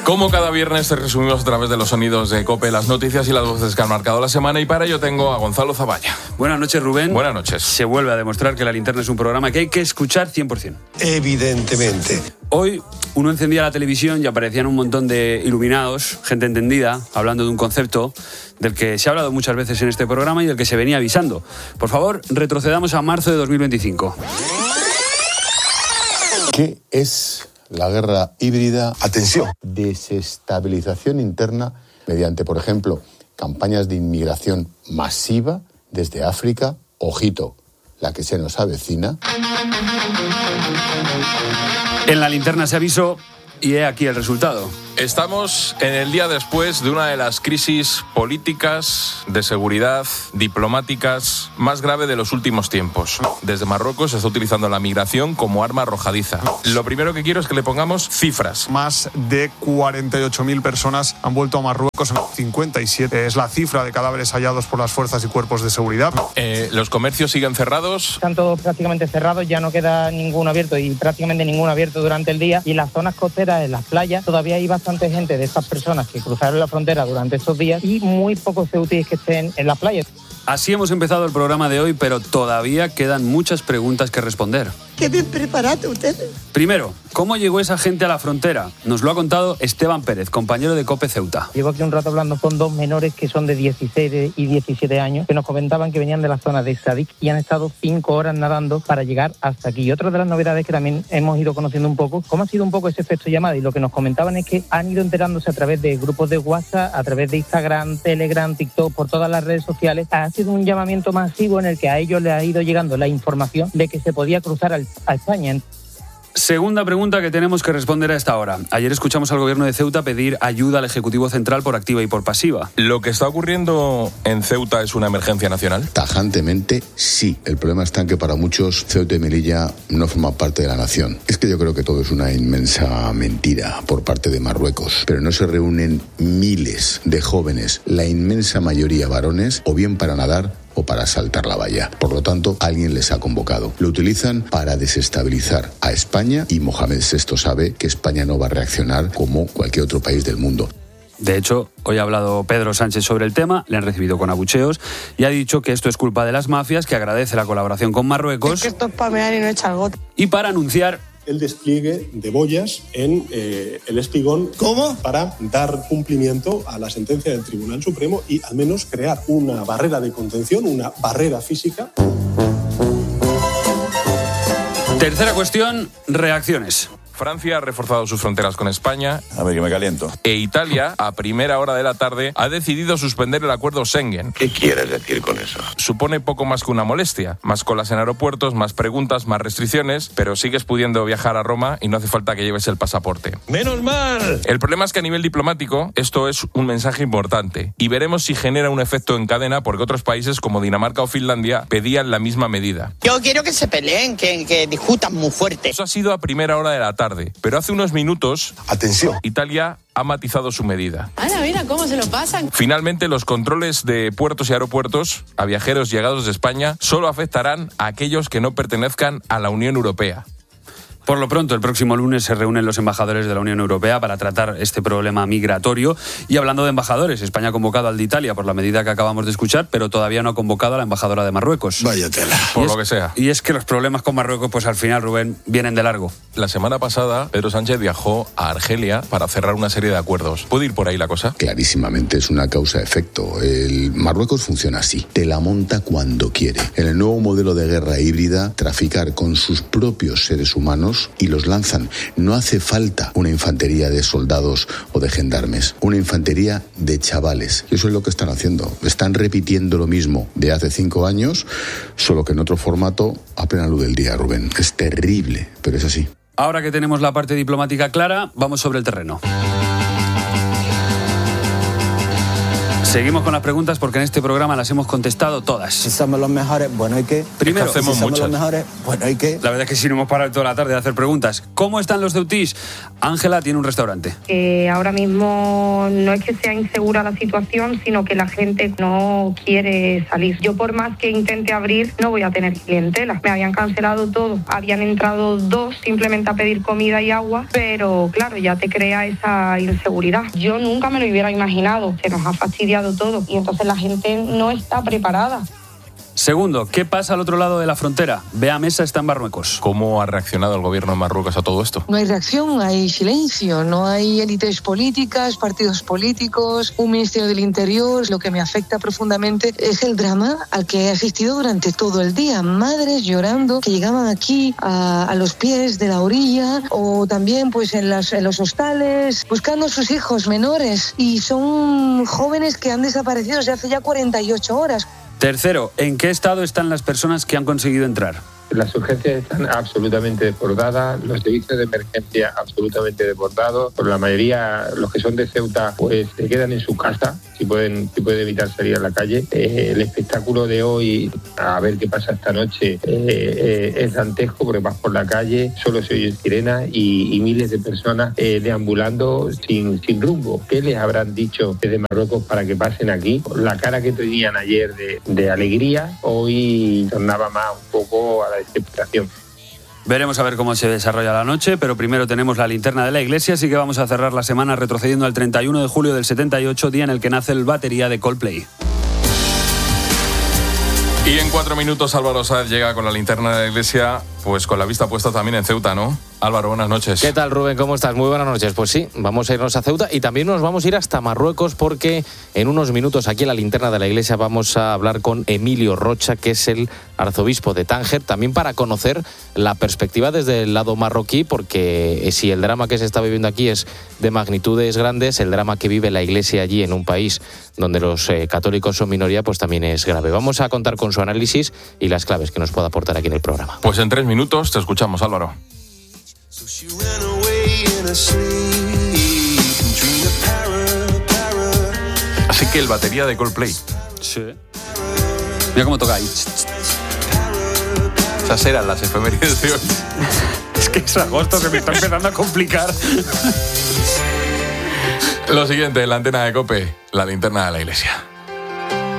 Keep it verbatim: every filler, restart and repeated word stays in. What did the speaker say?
Como cada viernes te resumimos a través de los sonidos de COPE las noticias y las voces que han marcado la semana, y para ello tengo a Gonzalo Zavalla. Buenas noches, Rubén. Buenas noches. Se vuelve a demostrar que La Linterna es un programa que hay que escuchar cien por ciento. Evidentemente. Hoy uno encendía la televisión y aparecían un montón de iluminados, gente entendida, hablando de un concepto del que se ha hablado muchas veces en este programa y del que se venía avisando. Por favor, retrocedamos a marzo de dos mil veinticinco. ¿Qué es la guerra híbrida? Atención. Desestabilización interna mediante, por ejemplo, campañas de inmigración masiva desde África. Ojito, la que se nos avecina. En La Linterna se avisó y he aquí el resultado. Estamos en el día después de una de las crisis políticas, de seguridad, diplomáticas más grave de los últimos tiempos. Desde Marruecos se está utilizando la migración como arma arrojadiza. Lo primero que quiero es que le pongamos cifras. Más de cuarenta y ocho mil personas han vuelto a Marruecos. cincuenta y siete es la cifra de cadáveres hallados por las fuerzas y cuerpos de seguridad. Eh, los comercios siguen cerrados. Están todos prácticamente cerrados, ya no queda ninguno abierto y prácticamente ninguno abierto durante el día. Y en las zonas costeras, en las playas, todavía hay bastante gente de estas personas que cruzaron la frontera durante estos días y muy pocos ceutíes que estén en las playas. Así hemos empezado el programa de hoy, pero todavía quedan muchas preguntas que responder. Qué bien preparado ustedes. Primero, ¿cómo llegó esa gente a la frontera? Nos lo ha contado Esteban Pérez, compañero de COPE Ceuta. Llevo aquí un rato hablando con dos menores que son de dieciséis y diecisiete años, que nos comentaban que venían de la zona de Sadik y han estado cinco horas nadando para llegar hasta aquí. Y otra de las novedades que también hemos ido conociendo un poco, cómo ha sido un poco ese efecto llamada, y lo que nos comentaban es que han ido enterándose a través de grupos de WhatsApp, a través de Instagram, Telegram, TikTok, por todas las redes sociales. Ha sido un llamamiento masivo en el que a ellos les ha ido llegando la información de que se podía cruzar al, a España. Segunda pregunta que tenemos que responder a esta hora. Ayer escuchamos al gobierno de Ceuta pedir ayuda al Ejecutivo Central por activa y por pasiva. ¿Lo que está ocurriendo en Ceuta es una emergencia nacional? Tajantemente, sí. El problema está en que para muchos Ceuta y Melilla no forman parte de la nación. Es que yo creo que todo es una inmensa mentira por parte de Marruecos. Pero no se reúnen miles de jóvenes, la inmensa mayoría varones, o bien para nadar o para saltar la valla. Por lo tanto, alguien les ha convocado. Lo utilizan para desestabilizar a España y Mohamed sexto sabe que España no va a reaccionar como cualquier otro país del mundo. De hecho, hoy ha hablado Pedro Sánchez sobre el tema, le han recibido con abucheos y ha dicho que esto es culpa de las mafias, que agradece la colaboración con Marruecos. Es que esto es pamear y no echar gota. Y para anunciar el despliegue de boyas en eh, el Espigón. ¿Cómo? Para dar cumplimiento a la sentencia del Tribunal Supremo y al menos crear una barrera de contención, una barrera física. Tercera cuestión, reacciones. Francia ha reforzado sus fronteras con España. A ver, que me caliento. E Italia, a primera hora de la tarde, ha decidido suspender el acuerdo Schengen. ¿Qué quieres decir con eso? Supone poco más que una molestia. Más colas en aeropuertos, más preguntas, más restricciones, pero sigues pudiendo viajar a Roma y no hace falta que lleves el pasaporte. ¡Menos mal! El problema es que a nivel diplomático esto es un mensaje importante y veremos si genera un efecto en cadena, porque otros países como Dinamarca o Finlandia pedían la misma medida. Yo quiero que se peleen, que, que discutan muy fuerte. Eso ha sido a primera hora de la tarde. Pero hace unos minutos, Atención. Italia ha matizado su medida. Ana, mira cómo se lo pasan. Finalmente, los controles de puertos y aeropuertos a viajeros llegados de España solo afectarán a aquellos que no pertenezcan a la Unión Europea. Por lo pronto, el próximo lunes se reúnen los embajadores de la Unión Europea para tratar este problema migratorio. Y hablando de embajadores, España ha convocado al de Italia por la medida que acabamos de escuchar, pero todavía no ha convocado a la embajadora de Marruecos. Vaya tela. Por Y lo es- que sea. Y es que los problemas con Marruecos, pues al final, Rubén, vienen de largo. La semana pasada, Pedro Sánchez viajó a Argelia para cerrar una serie de acuerdos. ¿Puede ir por ahí la cosa? Clarísimamente es una causa-efecto. El Marruecos funciona así. Te la monta cuando quiere. En el nuevo modelo de guerra híbrida, traficar con sus propios seres humanos y los lanzan. No hace falta una infantería de soldados o de gendarmes. Una infantería de chavales. Eso es lo que están haciendo. Están repitiendo lo mismo de hace cinco años, solo que en otro formato, a plena luz del día, Rubén. Es terrible, pero es así. Ahora que tenemos la parte diplomática clara, vamos sobre el terreno. Seguimos con las preguntas porque en este programa las hemos contestado todas. Si somos los mejores, bueno, ¿y qué? Primero, si somos muchas. los mejores, bueno, ¿y qué? La verdad es que sí, no hemos parado toda la tarde de hacer preguntas. ¿Cómo están los ceutís? Ángela tiene un restaurante. Eh, ahora mismo no es que sea insegura la situación, sino que la gente no quiere salir. Yo por más que intente abrir, no voy a tener clientela. Me habían cancelado todo. Habían entrado dos simplemente a pedir comida y agua, pero claro, ya te crea esa inseguridad. Yo nunca me lo hubiera imaginado. Se nos ha fastidiado todo y entonces la gente no está preparada. Segundo, ¿qué pasa al otro lado de la frontera? Bea Mesa está en Marruecos. ¿Cómo ha reaccionado el gobierno de Marruecos a todo esto? No hay reacción, hay silencio, no hay élites políticas, partidos políticos, un ministerio del Interior. Lo que me afecta profundamente es el drama al que he asistido durante todo el día. Madres llorando que llegaban aquí a, a los pies de la orilla o también pues en, las, en los hostales buscando a sus hijos menores y son jóvenes que han desaparecido desde hace ya cuarenta y ocho horas. Tercero, ¿en qué estado están las personas que han conseguido entrar? Las urgencias están absolutamente desbordadas, los servicios de emergencia absolutamente desbordados. Por la mayoría, los que son de Ceuta, pues se quedan en su casa, si pueden, si pueden evitar salir a la calle. Eh, el espectáculo de hoy, a ver qué pasa esta noche, eh, eh, es dantesco porque vas por la calle, solo se oyen sirenas y, y miles de personas eh, deambulando sin, sin rumbo. ¿Qué les habrán dicho desde Marruecos para que pasen aquí? La cara que tenían ayer de, de alegría, hoy tornaba más un poco a la desesperación. Veremos a ver cómo se desarrolla la noche, pero primero tenemos la linterna de la iglesia, así que vamos a cerrar la semana retrocediendo al treinta y uno de julio del setenta y ocho, día en el que nace el batería de Coldplay. Y en cuatro minutos Álvaro Sáez llega con la linterna de la iglesia, pues con la vista puesta también en Ceuta, ¿no? Álvaro, buenas noches. ¿Qué tal, Rubén? ¿Cómo estás? Muy buenas noches. Pues sí, vamos a irnos a Ceuta y también nos vamos a ir hasta Marruecos porque en unos minutos aquí en la linterna de la iglesia vamos a hablar con Emilio Rocha, que es el arzobispo de Tánger, también para conocer la perspectiva desde el lado marroquí, porque si el drama que se está viviendo aquí es de magnitudes grandes, el drama que vive la iglesia allí en un país donde los eh, católicos son minoría, pues también es grave. Vamos a contar con su análisis y las claves que nos pueda aportar aquí en el programa. Pues en tres minutos te escuchamos, Álvaro. Así que el batería de Coldplay. Sí. Mira cómo toca ahí. Esas eran las efemérides de hoy. Es que es agosto que me está empezando a complicar. Lo siguiente, en la antena de COPE, la linterna de la iglesia.